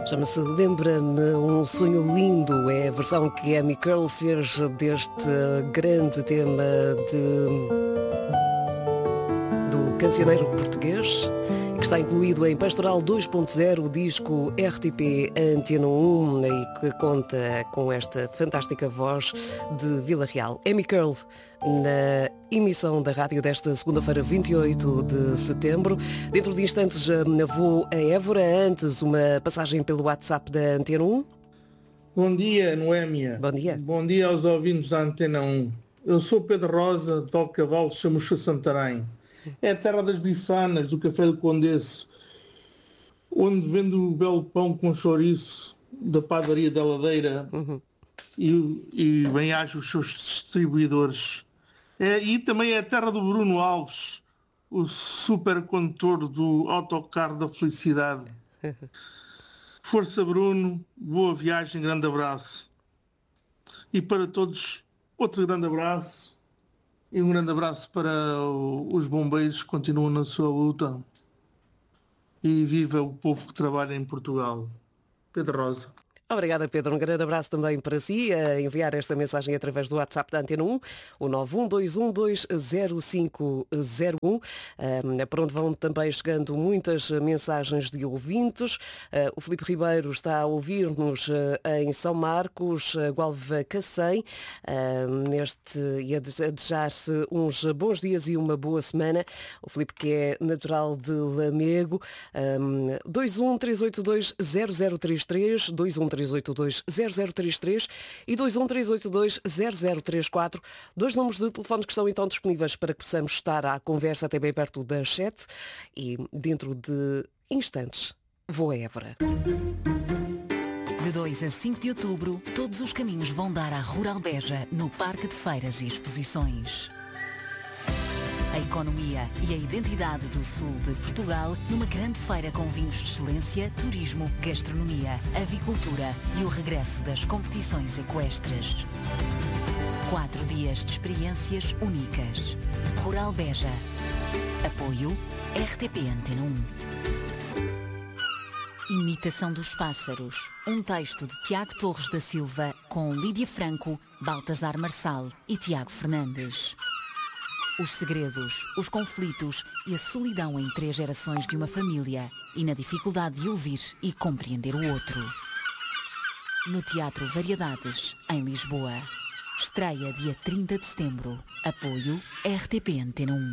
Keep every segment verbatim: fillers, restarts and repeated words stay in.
Chama-se Lembra-me um Sonho Lindo. É a versão que Amy Curl fez deste grande tema de... do cancioneiro português, que está incluído em Pastoral dois ponto zero, o disco R T P Antena um, e que conta com esta fantástica voz de Vila Real. Amy Curl, na emissão da rádio desta segunda-feira, vinte e oito de setembro. Dentro de instantes vou a Évora, antes uma passagem pelo WhatsApp da Antena um. Bom dia, Noémia. Bom dia. Bom dia aos ouvintes da Antena um. Eu sou Pedro Rosa, de Alcavalo, chamo-se Santarém. É a terra das bifanas, do Café do Condesse, onde vendo o belo pão com chouriço da padaria da Ladeira, uhum. e, e bem-aja os seus distribuidores. É, e também é a terra do Bruno Alves, o supercondutor do autocarro da felicidade. Força, Bruno, boa viagem, grande abraço. E para todos, outro grande abraço. E um grande abraço para os bombeiros que continuam na sua luta. E viva o povo que trabalha em Portugal. Pedro Rosa. Obrigada, Pedro. Um grande abraço também para si, a enviar esta mensagem através do WhatsApp da Antena um, o nove um dois um dois zero cinco zero um, para onde vão também chegando muitas mensagens de ouvintes. O Filipe Ribeiro está a ouvir-nos em São Marcos, Gualva Cacém, neste, e a desejar-se uns bons dias e uma boa semana. O Filipe, que é natural de Lamego, dois um três oito dois zero zero três três, dois um três oito dois zero zero três três e dois um três oito dois zero zero três quatro, dois números de telefone que estão então disponíveis para que possamos estar à conversa até bem perto das sete, e dentro de instantes vou a Évora. De dois a cinco de outubro, todos os caminhos vão dar à Rural Beja, no Parque de Feiras e Exposições. A economia e a identidade do sul de Portugal numa grande feira com vinhos de excelência, turismo, gastronomia, avicultura e o regresso das competições equestres. Quatro dias de experiências únicas. Rural Beja. Apoio R T P Antena um. Imitação dos Pássaros. Um texto de Tiago Torres da Silva com Lídia Franco, Baltasar Marçal e Tiago Fernandes. Os segredos, os conflitos e a solidão em três gerações de uma família e na dificuldade de ouvir e compreender o outro. No Teatro Variedades, em Lisboa. Estreia dia trinta de setembro. Apoio R T P Antena um.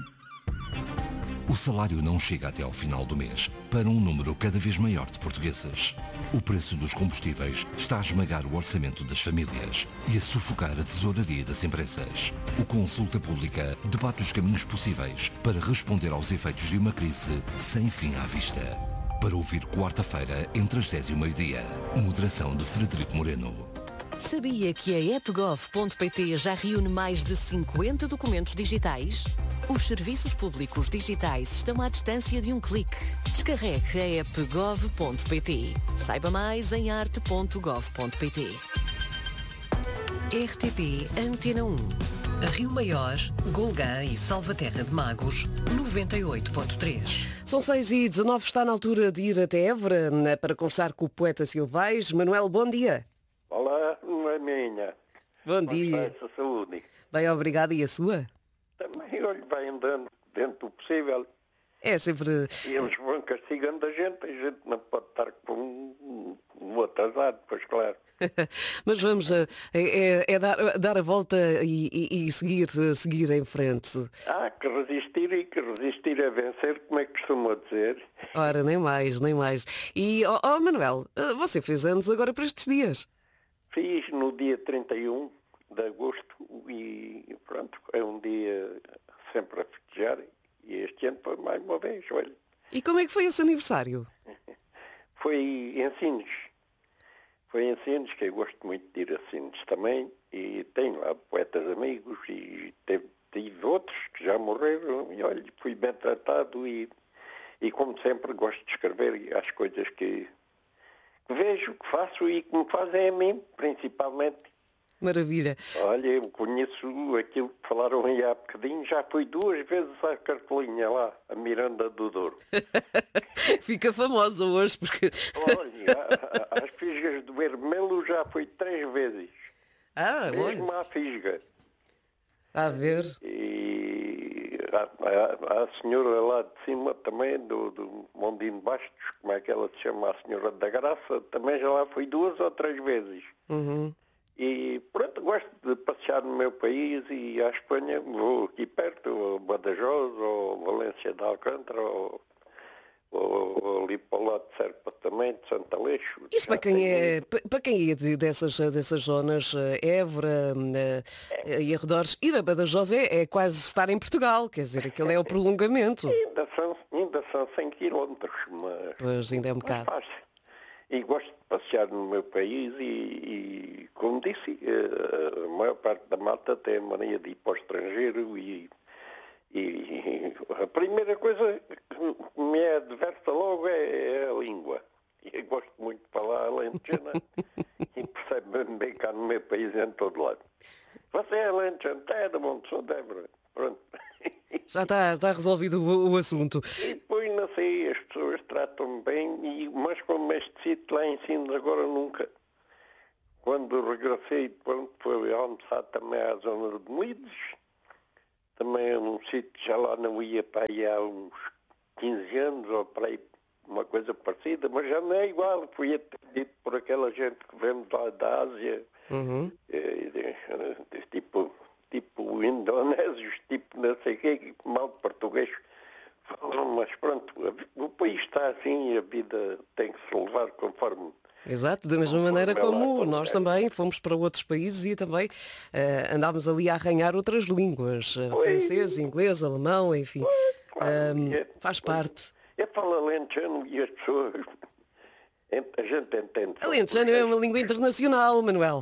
O salário não chega até ao final do mês para um número cada vez maior de portugueses. O preço dos combustíveis está a esmagar o orçamento das famílias e a sufocar a tesouraria das empresas. O Consulta Pública debate os caminhos possíveis para responder aos efeitos de uma crise sem fim à vista. Para ouvir quarta-feira, entre as dez e o meio-dia. Moderação de Frederico Moreno. Sabia que a app gov ponto pt já reúne mais de cinquenta documentos digitais? Os serviços públicos digitais estão à distância de um clique. Descarregue a app gov ponto pt. Saiba mais em arte ponto gov ponto pt. R T P Antena um. Rio Maior, Golgã e Salvaterra de Magos, noventa e oito ponto três. São seis e dezanove, está na altura de ir até Évora para conversar com o poeta Silvais. Manuel, bom dia. Olá, não é minha. Bom Como dia. está essa saúde? Bem, obrigado. E a sua? Também, olha, vai andando dentro do possível. É sempre... E eles vão castigando a gente, a gente não pode estar com um, um atrasado, pois claro. Mas vamos, é, é, é dar, dar a volta e, e, e seguir, seguir em frente. Há que resistir e que resistir a vencer, como é que costuma dizer. Ora, nem mais, nem mais. E, ó oh, oh, Manuel, você fez anos agora para estes dias? Fiz no dia trinta e um de agosto e pronto, é um dia sempre a festejar e este ano foi mais uma vez, olha. E como é que foi esse aniversário? Foi em Sines. Foi em Sines, que eu gosto muito de ir a Sines também, e tenho lá poetas amigos e teve, tive outros que já morreram e olha, fui bem tratado e, e como sempre gosto de escrever as coisas que, que vejo, que faço e que me fazem a mim, principalmente. Maravilha. Olha, eu conheço aquilo que falaram aí há bocadinho, já fui duas vezes à Cartelinha lá, a Miranda do Douro. Fica famosa hoje porque... Olha, às Fisgas do Vermelho já fui três vezes. Ah, Mesmo olha. à Fisga. A ver. E a, a, a senhora lá de cima também, do, do Mondinho Bastos, como é que ela se chama, a senhora da Graça, também já lá fui duas ou três vezes. Uhum. E pronto, gosto de passear no meu país e à Espanha, vou aqui perto, ou Badajoz, ou Valência de Alcântara, ou, ou, ou ali para o lado de Serpa também, de Santo Aleixo. Isso para quem é, para quem é de- dessas, dessas zonas, eh, Évora eh, e arredores, ir a Badajoz é, é quase estar em Portugal, quer dizer, aquele é o prolongamento. Ainda são, ainda são cem quilómetros, mas, Pois ainda é um mas bocado. faz. E gosto de passear no meu país e, e como disse, eh, a maior parte da malta tem a mania de ir para o estrangeiro e, e a primeira coisa que me é adversa logo é, é a língua. E eu gosto muito de falar alentejana e percebo-me bem cá no meu país em todo lado. Você é alentejano? É da Monte São de Évora. Pronto. Já está, está resolvido o, o assunto. E depois, não sei, as pessoas tratam-me bem, e, mas como este sítio lá em cima agora nunca. Quando regressei, pronto, fui almoçar também à zona de Melides, também é um sítio que já lá não ia para aí há uns quinze anos, ou para aí uma coisa parecida, mas já não é igual, fui atendido por aquela gente que vem lá da Ásia, Uhum. eh, eh, tipo... tipo indonésios, tipo não sei o quê, mal português falam, mas pronto, o país está assim e a vida tem que se levar conforme. Exato, da mesma Conforme maneira ela como acontece. nós também fomos para outros países e também eh, andámos ali a arranhar outras línguas, eh, Pois. francês, inglês, alemão, enfim. Claro, Ahm, é- faz parte. Eu falo alentejano e as pessoas, a gente entende. só Alentejano é uma língua internacional, Manuel.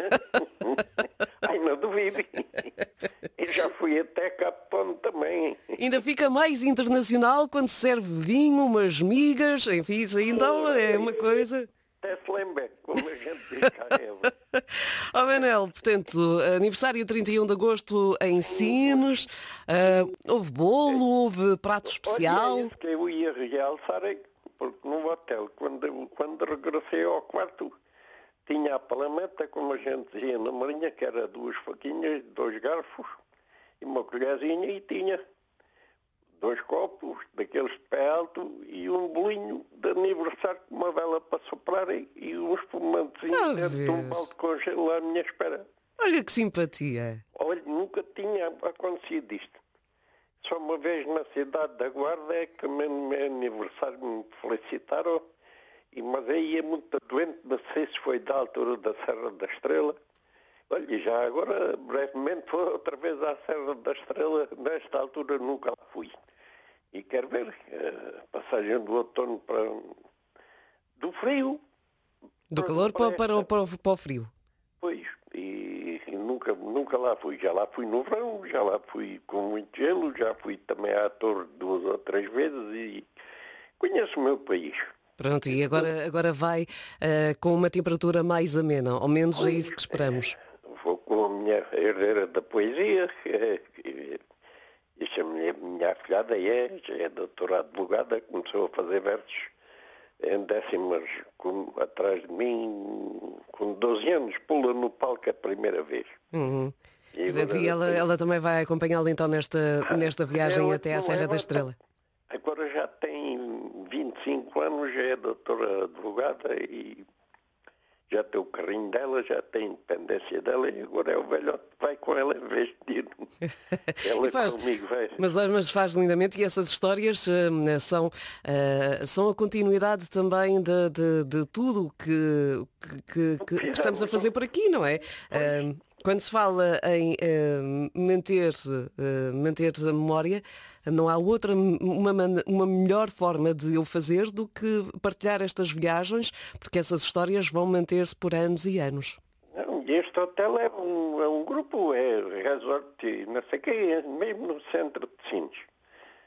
Ai, não duvido. Eu já fui até Capone também. Ainda fica mais internacional quando se serve vinho, umas migas, enfim, isso aí então é uma coisa. Até se lembra, como a gente diz cá. É. Ó Manel, portanto, aniversário trinta e um de agosto em Sines, ah, houve bolo, houve prato especial. Olha, é isso que eu ia realçar, é que, porque no hotel, quando, eu- quando regressei ao quarto, tinha a palameta, como a gente dizia na marinha, que era duas faquinhas, dois garfos e uma colherzinha, e tinha dois copos, daqueles de pé alto, e um bolinho de aniversário com uma vela para soprar e, e uns fumantezinhos Ah, dentro de um vês. balde de gelo à minha espera. Olha que simpatia. Olha, nunca tinha acontecido isto. Só uma vez na cidade da Guarda é que também no meu aniversário me felicitaram, e, mas aí é muito doente, não sei se foi da altura da Serra da Estrela. Olha, e já agora, brevemente, foi outra vez à Serra da Estrela, nesta altura nunca lá fui. E quero ver a passagem do outono para... do frio. Do calor para, para, o- para, o- para o frio. Pois, e, e nunca, nunca lá fui. Já lá fui no verão, já lá fui com muito gelo, já fui também à Torre duas ou três vezes e conheço o meu país. Pronto, e agora, agora vai ah, com uma temperatura mais amena, ao menos é isso que esperamos. Vou com a minha herdeira da poesia, que, que, que a minha, minha afilhada é, já é doutora advogada, começou a fazer versos em décimas com, atrás de mim, com doze anos, pula no palco a primeira vez. Uhum. E Portanto, agora e ela, tem- ela também vai acompanhá-lo então nesta, nesta viagem Ela até à não Serra é, da mas Estrela. Agora já tem vinte e cinco anos, já é doutora advogada e já tem o carrinho dela, já tem a independência dela e agora é o velhote que vai com ela em vez de ir. Ela E faz- comigo vai. Mas, mas faz lindamente e essas histórias ah, são, ah, são a continuidade também de, de, de tudo que, que, que, que estamos a fazer por aqui, não é? Ah, quando se fala em ah, manter, ah, manter a memória, não há outra, uma, man- uma melhor forma de eu fazer do que partilhar estas viagens, porque essas histórias vão manter-se por anos e anos. Não, e este hotel é um, é um grupo, é resort, não sei o que, é mesmo no centro de Sines,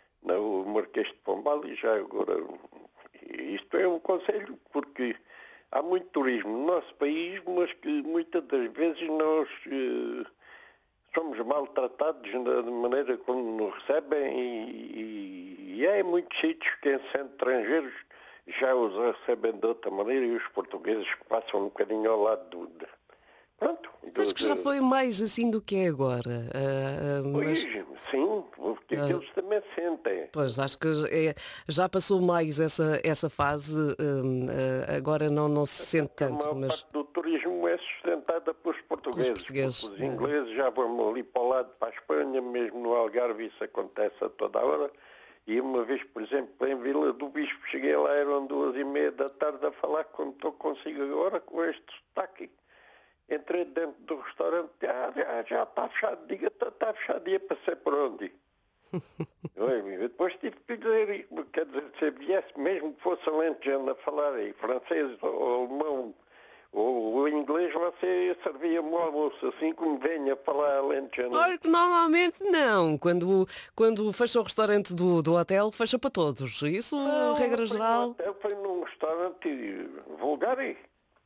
no Marquês de Pombal, e já agora, isto é um conselho, porque há muito turismo no nosso país, mas que muitas das vezes nós eh, somos maltratados da maneira como nos recebem e, e há em muitos sítios que, sendo estrangeiros, já os recebem de outra maneira e os portugueses passam um bocadinho ao lado do... De, pronto. Acho que já foi mais assim do que é agora. Uh, uh, Pois, mas... sim, porque Ah. eles também sentem. Pois, acho que é, já passou mais essa, essa fase, hum, eh, agora não, não se sente A tanto, maior mas parte do turismo é sustentada pelos portugueses. portugueses, porque Os é. ingleses já vão ali para o lado, para a Espanha, mesmo no Algarve isso acontece a toda a hora. E uma vez, por exemplo, em Vila do Bispo, cheguei lá, eram duas e meia da tarde a falar como estou consigo agora, com este sotaque. Entrei dentro do restaurante, ah, já, já está fechado, diga, está, está fechado, e ia passar por onde? Eu depois tive que dizer, quer dizer, se viesse mesmo que fosse alentejano a falar em francês ou alemão ou inglês, você servia-me o almoço, assim como venha falar alentejano. olha que normalmente não. Quando, quando fecha o restaurante do, do hotel, fecha para todos. Isso, Não, regra foi geral. num hotel, foi num restaurante vulgar aí.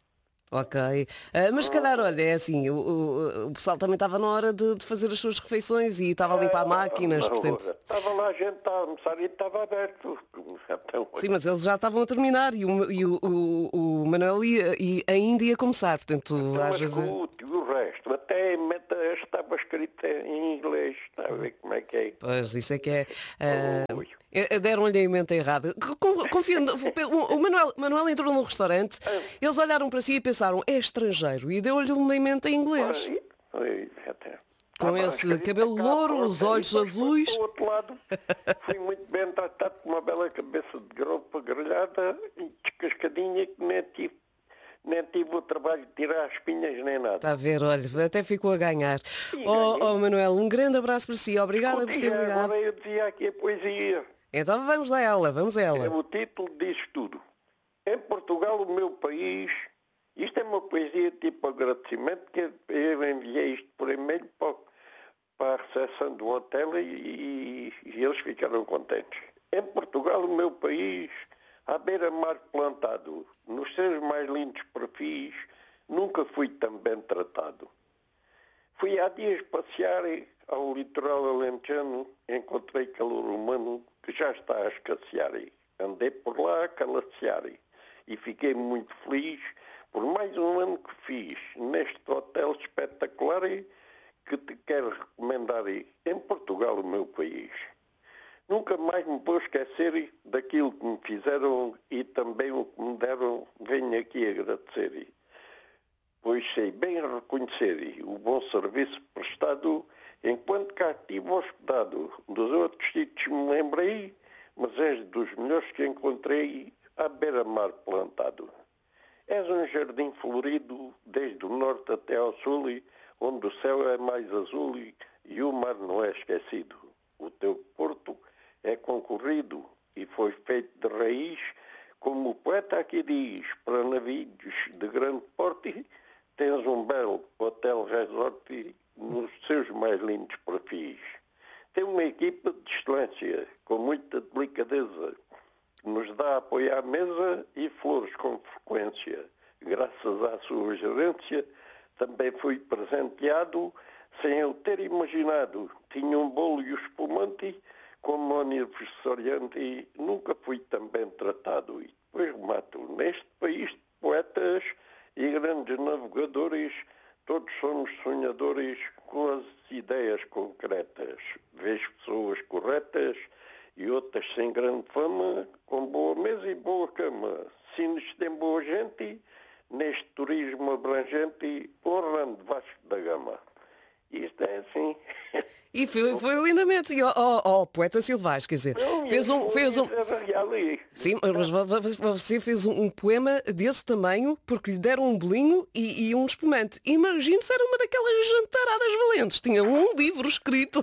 Ok. Ah, mas se calhar, olha, é assim, o, o, o pessoal também estava na hora de, de fazer as suas refeições e estava a limpar máquinas, Não, portanto. estava lá a gente a almoçar e estava aberto. Então, Sim, mas eles já estavam a terminar e o, e o, o, o Manuel ia, e ainda ia começar, portanto, Então, às mas vezes. o, o resto, até meta, estava escrito em inglês, está a ver como é que é. Pois, isso é que é. ah, Ui. eh, Deram-lhe a emenda errada. Con- Confia, o o Manuel, Manuel entrou num restaurante, eles olharam para si e pensaram, é estrangeiro, e deu-lhe uma emenda em inglês. Ai, ai, até. Com Estava esse escrito cabelo cá, louro, pronto, os e olhos depois fui azuis. para o outro lado, fui muito bem tratado com uma bela cabeça de garopa grelhada e descascadinha que nem tive, nem tive o trabalho de tirar as espinhas nem nada. Está a ver, olha, até ficou a ganhar. Sim, Oh, ganhei. oh, Manuel, um grande abraço para si, obrigada por Escute, ter já ligado. agora eu dizia aqui a poesia. Então vamos a ela, vamos a É, ela. o título diz tudo. Em Portugal, o meu país, isto é uma poesia tipo agradecimento, que eu enviei isto por e-mail para, para a recepção do hotel e, e eles ficaram contentes. Em Portugal, o meu país, à beira-mar plantado, nos seus mais lindos perfis, nunca fui tão bem tratado. Fui há dias passear ao litoral alentejano, encontrei calor humano que já está a escassear. Andei por lá a calacear e fiquei muito feliz por mais um ano que fiz neste hotel espetacular que te quero recomendar em Portugal, o meu país. Nunca mais me vou esquecer daquilo que me fizeram e também o que me deram, venho aqui agradecer. Pois sei bem reconhecer o bom serviço prestado enquanto cá estive hospedado. Dos outros sítios me lembrei, mas és dos melhores que encontrei à beira-mar plantado. És um jardim florido desde o norte até ao sul, onde o céu é mais azul e o mar não é esquecido. O teu porto é concorrido e foi feito de raiz, como o poeta aqui diz, para navios de grande porte. Tens um belo hotel resort nos seus mais lindos perfis. Tem uma equipa de excelência, com muita delicadeza, que nos dá apoio à mesa e flores com frequência. Graças à sua gerência, também fui presenteado, sem eu ter imaginado. Tinha um bolo e o espumante, como aniversariante, e nunca fui tão bem tratado. E depois remato, neste país de poetas e grandes navegadores, todos somos sonhadores com as ideias concretas. Vejo pessoas corretas e outras sem grande fama, com boa mesa e boa cama. Sinos tem boa gente, neste turismo abrangente, honrando Vasco da Gama. Isto é assim. E foi, foi lindamente. E, oh, oh, oh, poeta Silvais, quer dizer, fez um. Fez um... Sim, mas vo- vo- você fez um, um poema desse tamanho porque lhe deram um bolinho e, e um espumante. Imagino se era uma daquelas jantaradas valentes. Tinha um livro escrito.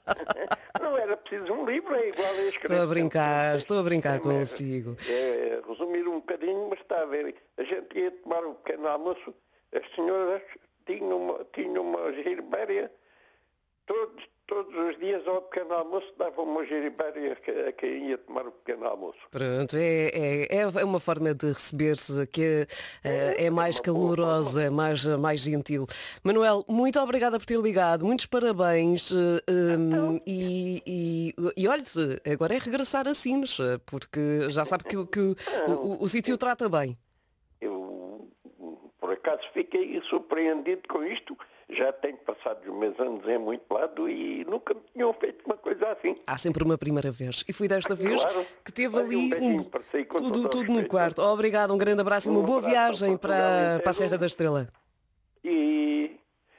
Não era preciso um livro, é igual a escrever. Estou a brincar, estou a brincar É, consigo. É, resumir um bocadinho, mas está a ver. A gente ia tomar um pequeno almoço, as senhoras tinham uma, tinham uma gerbéria, todos, todos os dias ao pequeno almoço dava uma geribária a quem ia tomar o pequeno almoço. Pronto, é, é, é uma forma de receber-se que é, é mais calorosa, é mais, mais gentil. Manuel, muito obrigada por ter ligado, muitos parabéns um, e, e, e olhe, agora é regressar a Sines, porque já sabe que, que o, o, o sítio trata bem. Eu, por acaso, fiquei surpreendido com isto. Já tenho passado os meus anos em muito lado e nunca me tinham feito uma coisa assim. Há sempre uma primeira vez. E foi desta vez claro. que teve Olha, ali um um, si, tudo, tudo no quarto. Obrigado, um grande abraço e uma Um boa abraço viagem para para, Portugal para a Serra da Estrela. E,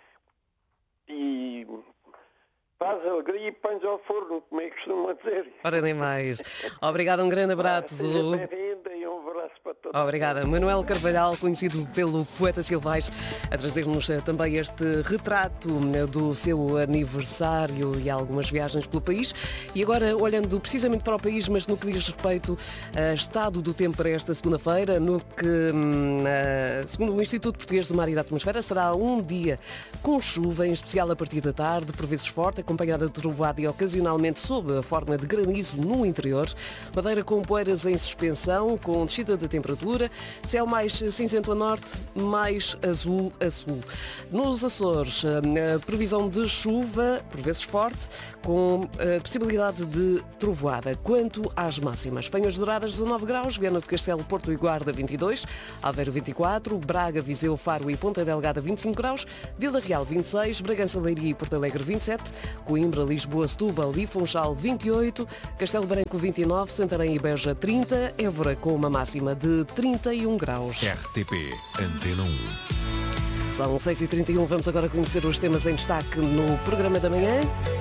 e faz alegria e pões ao forno, como é que costuma dizer. Ora, nem mais. Obrigado, um grande abraço. Seja bem-vinda e um abraço para todos. Obrigada. Manuel Carvalhal, conhecido pelo Poeta Silvais, a trazer-nos também este retrato do seu aniversário e algumas viagens pelo país. E agora, olhando precisamente para o país, mas no que diz respeito ao estado do tempo para esta segunda-feira, no que, segundo o Instituto Português do Mar e da Atmosfera, será um dia com chuva, em especial a partir da tarde, por vezes forte, acompanhada de trovoada e ocasionalmente sob a forma de granizo no interior. Madeira com poeiras em suspensão, com descida de temperatura, céu mais cinzento a norte, mais azul a sul. Nos Açores, a previsão de chuva, por vezes forte, com a possibilidade de trovoada. Quanto às máximas, Penhas Douradas dezanove graus, Viana do Castelo, Porto e Guarda vinte e dois, Aveiro vinte e quatro, Braga, Viseu, Faro e Ponta Delgada vinte e cinco graus, Vila Real vinte e seis, Bragança, Leiria e Porto Alegre vinte e sete, Coimbra, Lisboa, Setúbal e Funchal vinte e oito, Castelo Branco vinte e nove, Santarém e Beja trinta, Évora com uma máxima de trinta e um graus. R T P Antena um. São seis e trinta e um, vamos agora conhecer os temas em destaque no programa da manhã.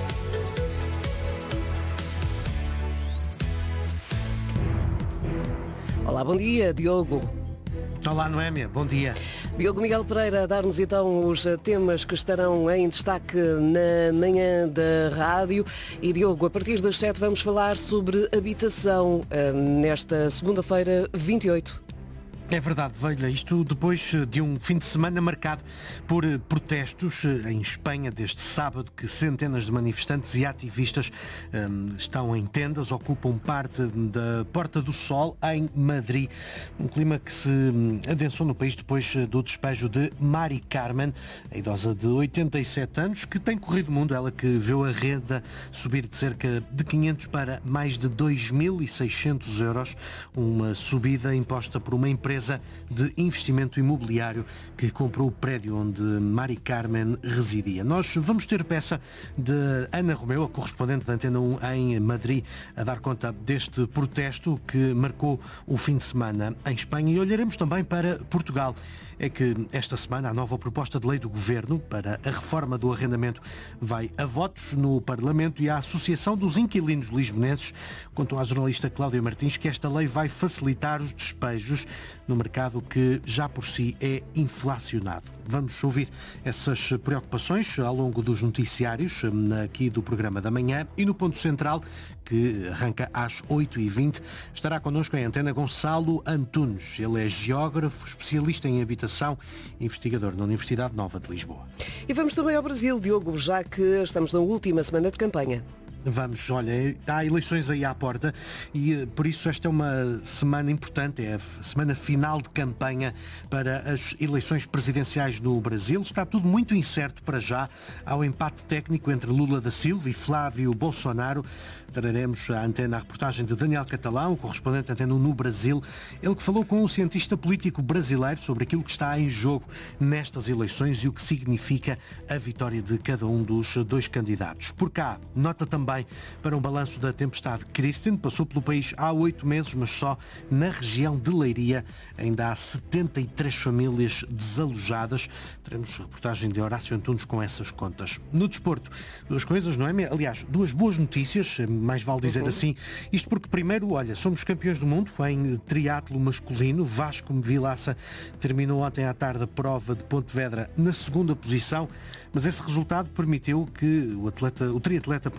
Olá, bom dia, Diogo. Olá, Noémia, bom dia. Diogo Miguel Pereira a dar-nos então os temas que estarão em destaque na manhã da rádio. E Diogo, a partir das sete vamos falar sobre habitação nesta segunda-feira vinte e oito. É verdade, Velha, isto depois de um fim de semana marcado por protestos em Espanha, desde sábado, que centenas de manifestantes e ativistas um, estão em tendas, ocupam parte da Porta do Sol, em Madrid, um clima que se adensou no país depois do despejo de Mari Carmen, a idosa de oitenta e sete anos, que tem corrido o mundo, ela que viu a renda subir de cerca de quinhentos para mais de dois mil e seiscentos euros, uma subida imposta por uma empresa de investimento imobiliário que comprou o prédio onde Mari Carmen residia. Nós vamos ter peça de Ana Romeu, a correspondente da Antena um em Madrid, a dar conta deste protesto que marcou o fim de semana em Espanha, e olharemos também para Portugal. É que esta semana a nova proposta de lei do Governo para a reforma do arrendamento vai a votos no Parlamento, e a Associação dos Inquilinos Lisbonenses contou à jornalista Cláudia Martins que esta lei vai facilitar os despejos no mercado que já por si é inflacionado. Vamos ouvir essas preocupações ao longo dos noticiários aqui do programa da manhã, e no Ponto Central, que arranca às oito e vinte, estará connosco em antena Gonçalo Antunes. Ele é geógrafo, especialista em habitação, investigador na Universidade Nova de Lisboa. E vamos também ao Brasil, Diogo, já que estamos na última semana de campanha. Vamos, olha, há eleições aí à porta e por isso esta é uma semana importante, é a semana final de campanha para as eleições presidenciais no Brasil. Está tudo muito incerto para já. Há o empate técnico entre Lula da Silva e Flávio Bolsonaro. Traremos à antena a reportagem de Daniel Catalão, o correspondente da Antena um no Brasil. Ele que falou com um cientista político brasileiro sobre aquilo que está em jogo nestas eleições e o que significa a vitória de cada um dos dois candidatos. Por cá, nota também para um balanço da tempestade Kristen. Passou pelo país há oito meses, mas só na região de Leiria ainda há setenta e três famílias desalojadas. Teremos reportagem de Horácio Antunes com essas contas. No desporto, duas coisas, não é? Aliás, duas boas notícias, mais vale dizer uhum. assim. Isto porque, primeiro, olha, somos campeões do mundo em triatlo masculino. Vasco Vilaça terminou ontem à tarde a prova de Pontevedra na segunda posição, mas esse resultado permitiu que o, atleta, o triatleta português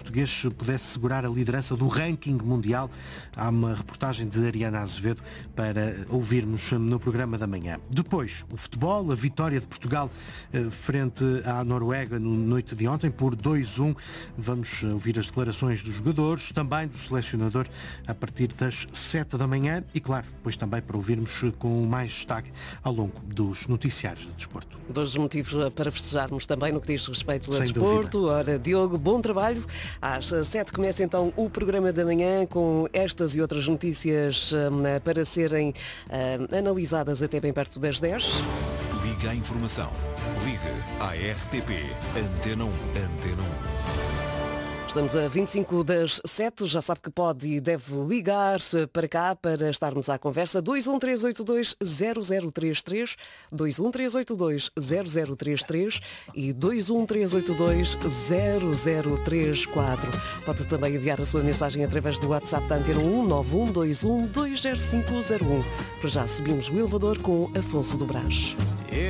pudesse segurar a liderança do ranking mundial. Há uma reportagem de Ariana Azevedo para ouvirmos no programa da manhã. Depois, o futebol, a vitória de Portugal frente à Noruega no noite de ontem por dois a um. Vamos ouvir as declarações dos jogadores, também do selecionador, a partir das sete da manhã e, claro, depois também para ouvirmos com mais destaque ao longo dos noticiários de desporto. Dois motivos para festejarmos também no que diz respeito ao Sem desporto. dúvida. Ora, Diogo, bom trabalho. Às sete começa então o programa da manhã com estas e outras notícias hum, para serem hum, analisadas até bem perto das dez. Liga à informação. Ligue à R T P Antena um. Antena um. Estamos a vinte e cinco das sete, já sabe que pode e deve ligar para cá para estarmos à conversa. dois um três oito dois zero zero três três, dois um três oito dois zero zero três três e dois um três oito dois zero zero três quatro. Pode também enviar a sua mensagem através do WhatsApp da Antena um nove um dois um dois zero cinco zero um. Para já subimos o elevador com Afonso do Brás.